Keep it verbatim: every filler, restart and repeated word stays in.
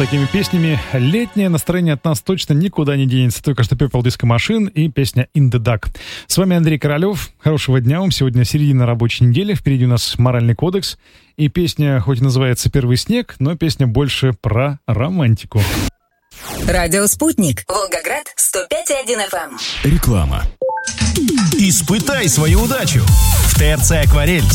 такими песнями. Летнее настроение от нас точно никуда не денется. Только что Purple Disco Machine и песня In the Dark. С вами Андрей Королёв. Хорошего дня вам. Сегодня середина рабочей недели. Впереди у нас моральный кодекс. И песня, хоть и называется «Первый снег», но песня больше про романтику. Радио «Спутник». Волгоград, сто пять и один эф эм. Реклама. Испытай свою удачу. В ТРЦ «Акварель»